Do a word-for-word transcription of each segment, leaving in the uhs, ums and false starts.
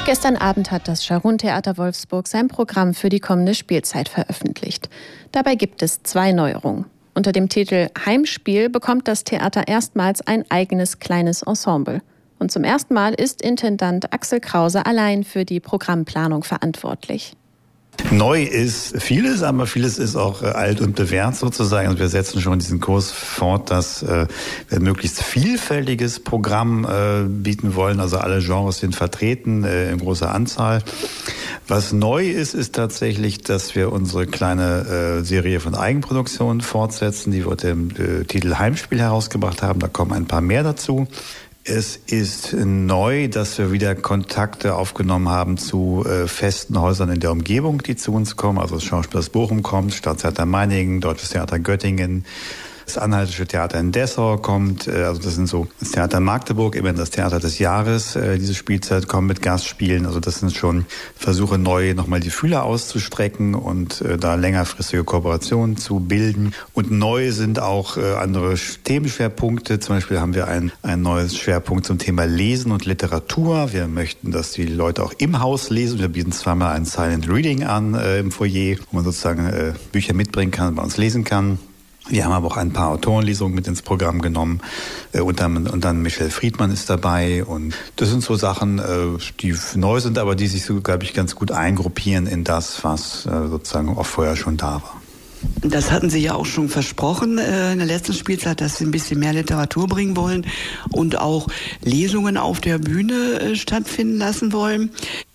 Gestern Abend hat das Scharun-Theater Wolfsburg sein Programm für die kommende Spielzeit veröffentlicht. Dabei gibt es zwei Neuerungen. Unter dem Titel Heimspiel bekommt das Theater erstmals ein eigenes kleines Ensemble. Und zum ersten Mal ist Intendant Axel Krause allein für die Programmplanung verantwortlich. Neu ist vieles, aber vieles ist auch äh, alt und bewährt sozusagen. Und wir setzen schon diesen Kurs fort, dass äh, wir ein möglichst vielfältiges Programm äh, bieten wollen. Also alle Genres sind vertreten äh, in großer Anzahl. Was neu ist, ist tatsächlich, dass wir unsere kleine äh, Serie von Eigenproduktionen fortsetzen, die wir unter dem äh, Titel Heimspiel herausgebracht haben. Da kommen ein paar mehr dazu. Es ist neu, dass wir wieder Kontakte aufgenommen haben zu äh, festen Häusern in der Umgebung, die zu uns kommen. Also das Schauspiel aus Bochum kommt, Staatstheater Meiningen, Deutsches Theater Göttingen. Das Anhaltische Theater in Dessau kommt, also das sind so das Theater Magdeburg, immerhin das Theater des Jahres, diese Spielzeit kommt mit Gastspielen. Also das sind schon Versuche, neu nochmal die Fühler auszustrecken und da längerfristige Kooperationen zu bilden. Und neu sind auch andere Themenschwerpunkte. Zum Beispiel haben wir ein, ein neues Schwerpunkt zum Thema Lesen und Literatur. Wir möchten, dass die Leute auch im Haus lesen. Wir bieten zweimal ein Silent Reading an äh, im Foyer, wo man sozusagen äh, Bücher mitbringen kann, bei uns lesen kann. Wir haben aber auch ein paar Autorenlesungen mit ins Programm genommen. Äh, und, dann, und dann Michel Friedmann ist dabei. Und das sind so Sachen, äh, die neu sind, aber die sich so, glaube ich, ganz gut eingruppieren in das, was äh, sozusagen auch vorher schon da war. Das hatten Sie ja auch schon versprochen äh, in der letzten Spielzeit, dass Sie ein bisschen mehr Literatur bringen wollen und auch Lesungen auf der Bühne äh, stattfinden lassen wollen.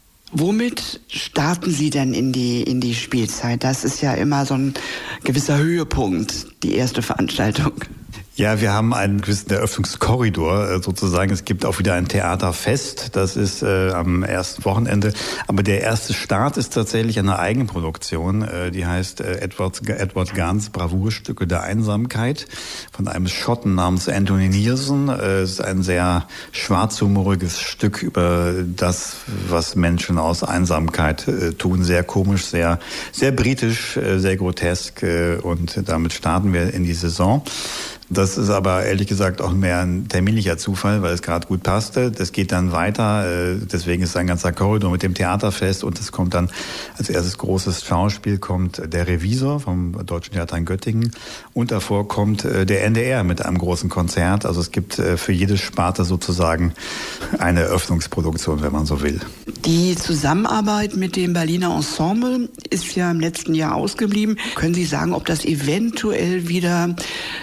Womit starten Sie denn in die, in die Spielzeit? Das ist ja immer so ein gewisser Höhepunkt, die erste Veranstaltung. Ja, wir haben einen gewissen Eröffnungskorridor sozusagen. Es gibt auch wieder ein Theaterfest, das ist äh, am ersten Wochenende. Aber der erste Start ist tatsächlich eine Eigenproduktion, äh, die heißt äh, Edward, Edward Gahns Bravourstücke der Einsamkeit von einem Schotten namens Anthony Neilson. Äh, es ist ein sehr schwarzhumoriges Stück über das, was Menschen aus Einsamkeit äh, tun. Sehr komisch, sehr, sehr britisch, äh, sehr grotesk äh, und damit starten wir in die Saison. Das ist aber ehrlich gesagt auch mehr ein terminlicher Zufall, weil es gerade gut passte. Das geht dann weiter, deswegen ist ein ganzer Korridor mit dem Theaterfest und es kommt dann als erstes großes Schauspiel kommt der Revisor vom Deutschen Theater in Göttingen und davor kommt der N D R mit einem großen Konzert. Also es gibt für jede Sparte sozusagen eine Eröffnungsproduktion, wenn man so will. Die Zusammenarbeit mit dem Berliner Ensemble ist ja im letzten Jahr ausgeblieben. Können Sie sagen, ob das eventuell wieder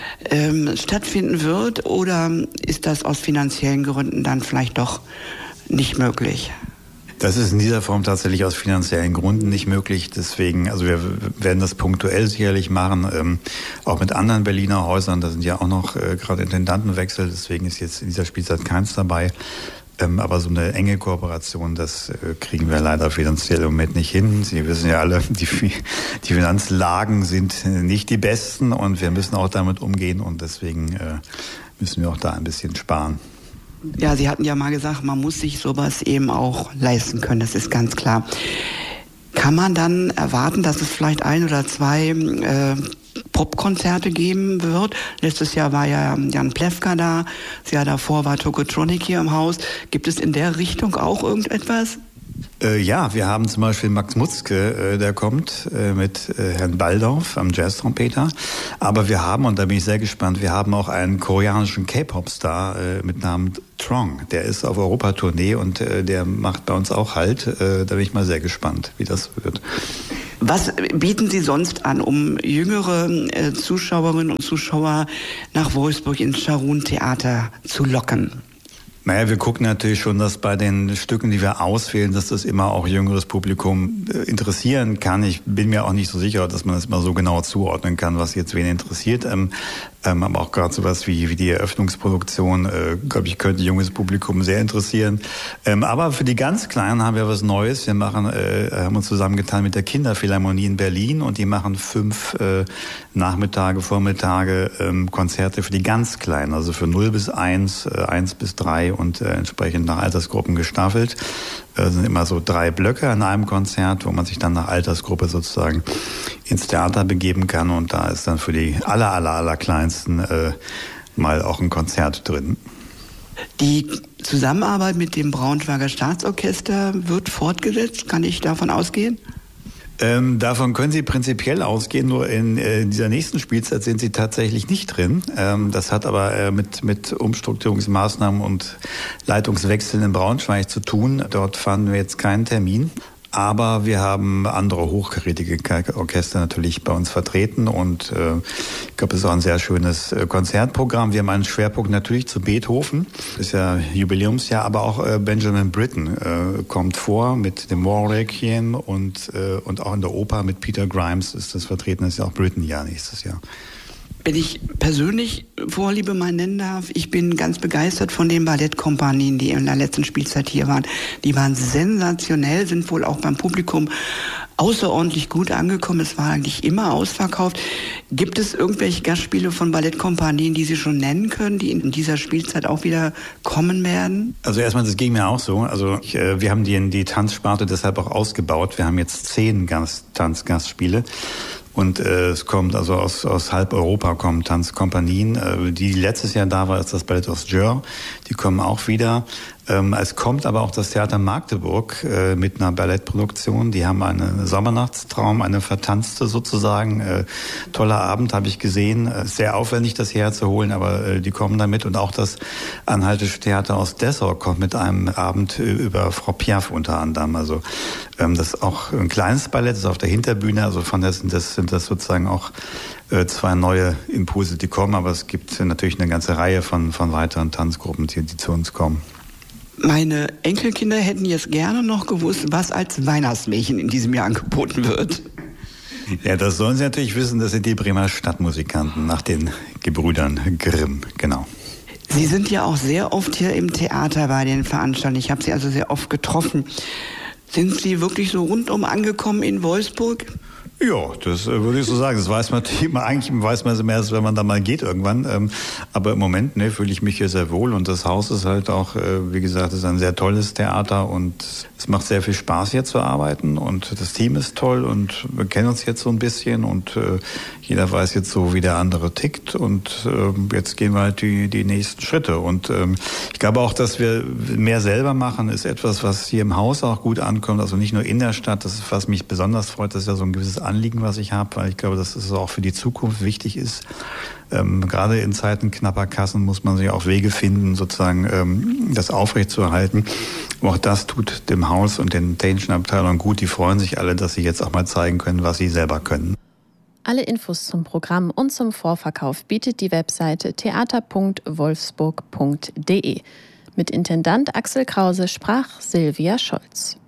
Ähm, stattfinden wird oder ist das aus finanziellen Gründen dann vielleicht doch nicht möglich? Das ist in dieser Form tatsächlich aus finanziellen Gründen nicht möglich. Deswegen, also wir werden das punktuell sicherlich machen, ähm, auch mit anderen Berliner Häusern. Da sind ja auch noch äh, gerade Intendantenwechsel, deswegen ist jetzt in dieser Spielzeit keins dabei. Ähm, aber so eine enge Kooperation, das äh, kriegen wir leider finanziell im Moment nicht hin. Sie wissen ja alle, die, die Finanzlagen sind nicht die besten und wir müssen auch damit umgehen und deswegen äh, müssen wir auch da ein bisschen sparen. Ja, Sie hatten ja mal gesagt, man muss sich sowas eben auch leisten können, das ist ganz klar. Kann man dann erwarten, dass es vielleicht ein oder zwei äh, Popkonzerte geben wird? Letztes Jahr war ja Jan Plewka da, das Jahr davor war Tokotronic hier im Haus. Gibt es in der Richtung auch irgendetwas? Äh, ja, wir haben zum Beispiel Max Mutzke, äh, der kommt äh, mit äh, Herrn Baldauf am Jazz-Trompeter. Aber wir haben, und da bin ich sehr gespannt, wir haben auch einen koreanischen K-Pop-Star äh, mit Namen Trong. Der ist auf Europatournee und äh, der macht bei uns auch Halt. Äh, da bin ich mal sehr gespannt, wie das wird. Was bieten Sie sonst an, um jüngere äh, Zuschauerinnen und Zuschauer nach Wolfsburg ins Scharun-Theater zu locken? Naja, wir gucken natürlich schon, dass bei den Stücken, die wir auswählen, dass das immer auch jüngeres Publikum interessieren kann. Ich bin mir auch nicht so sicher, dass man das immer so genau zuordnen kann, was jetzt wen interessiert. Ähm, ähm, aber auch gerade sowas wie, wie die Eröffnungsproduktion, äh, glaube ich, könnte junges Publikum sehr interessieren. Ähm, aber für die ganz Kleinen haben wir was Neues. Wir machen, äh, haben uns zusammengetan mit der Kinderphilharmonie in Berlin und die machen fünf äh, Nachmittage, Vormittage ähm, Konzerte für die ganz Kleinen, also für null bis eins, äh, eins bis drei und äh, entsprechend nach Altersgruppen gestaffelt. Das sind immer so drei Blöcke an einem Konzert, wo man sich dann nach Altersgruppe sozusagen ins Theater begeben kann. Und da ist dann für die aller, aller, aller Kleinsten äh, mal auch ein Konzert drin. Die Zusammenarbeit mit dem Braunschweiger Staatsorchester wird fortgesetzt. Kann ich davon ausgehen? Ähm, davon können Sie prinzipiell ausgehen, nur in äh, dieser nächsten Spielzeit sind Sie tatsächlich nicht drin. Ähm, das hat aber äh, mit, mit Umstrukturierungsmaßnahmen und Leitungswechseln in Braunschweig zu tun. Dort fanden wir jetzt keinen Termin. Aber wir haben andere hochkarätige Orchester natürlich bei uns vertreten und äh, ich glaube, es ist auch ein sehr schönes äh, Konzertprogramm. Wir haben einen Schwerpunkt natürlich zu Beethoven, das ist ja Jubiläumsjahr, aber auch äh, Benjamin Britten äh, kommt vor mit dem War Requiem und, äh, und auch in der Oper mit Peter Grimes ist das vertreten, das ist ja auch Britten-Jahr nächstes Jahr. Wenn ich persönlich Vorliebe mal nennen darf, ich bin ganz begeistert von den Ballettkompanien, die in der letzten Spielzeit hier waren. Die waren sensationell, sind wohl auch beim Publikum außerordentlich gut angekommen. Es war eigentlich immer ausverkauft. Gibt es irgendwelche Gastspiele von Ballettkompanien, die Sie schon nennen können, die in dieser Spielzeit auch wieder kommen werden? Also erstmal, das ging mir auch so. Also ich, äh, wir haben die, die Tanzsparte deshalb auch ausgebaut. Wir haben jetzt zehn Gast, Tanzgastspiele. Und äh, es kommt also aus, aus halb Europa kommen Tanzkompanien. Äh, die letztes Jahr da war, ist das Ballett aus Jör. Die kommen auch wieder. Ähm, es kommt aber auch das Theater Magdeburg äh, mit einer Ballettproduktion. Die haben einen Sommernachtstraum, eine vertanzte sozusagen. Äh, toller Abend, habe ich gesehen. Äh, sehr aufwendig, das herzuholen, aber äh, die kommen damit. Und auch das Anhaltische Theater aus Dessau kommt mit einem Abend äh, über Frau Piaf unter anderem. Also ähm, das ist auch ein kleines Ballett, das ist auf der Hinterbühne. Also von das, das sind das sozusagen auch äh, zwei neue Impulse, die kommen. Aber es gibt natürlich eine ganze Reihe von, von weiteren Tanzgruppen, die, die zu uns kommen. Meine Enkelkinder hätten jetzt gerne noch gewusst, was als Weihnachtsmärchen in diesem Jahr angeboten wird. Ja, das sollen Sie natürlich wissen, das sind die Bremer Stadtmusikanten nach den Gebrüdern Grimm, genau. Sie sind ja auch sehr oft hier im Theater bei den Veranstaltungen. Ich habe Sie also sehr oft getroffen. Sind Sie wirklich so rundum angekommen in Wolfsburg? Ja, das äh, würde ich so sagen. Das weiß man immer, eigentlich weiß man es immer erst, wenn man da mal geht irgendwann. Ähm, aber im Moment ne, fühle ich mich hier sehr wohl und das Haus ist halt auch, äh, wie gesagt, ist ein sehr tolles Theater und es macht sehr viel Spaß hier zu arbeiten und das Team ist toll und wir kennen uns jetzt so ein bisschen und äh, jeder weiß jetzt so, wie der andere tickt und äh, jetzt gehen wir halt die, die nächsten Schritte und ähm, ich glaube auch, dass wir mehr selber machen, ist etwas, was hier im Haus auch gut ankommt, also nicht nur in der Stadt, das ist, was mich besonders freut, das ist ja so ein gewisses Anliegen, was ich habe, weil ich glaube, dass es auch für die Zukunft wichtig ist. Ähm, gerade in Zeiten knapper Kassen muss man sich auch Wege finden, sozusagen ähm, das aufrechtzuerhalten. Aber auch das tut dem Haus und den technischen Abteilungen gut. Die freuen sich alle, dass sie jetzt auch mal zeigen können, was sie selber können. Alle Infos zum Programm und zum Vorverkauf bietet die Webseite theater punkt wolfsburg punkt de. Mit Intendant Axel Krause sprach Silvia Scholz.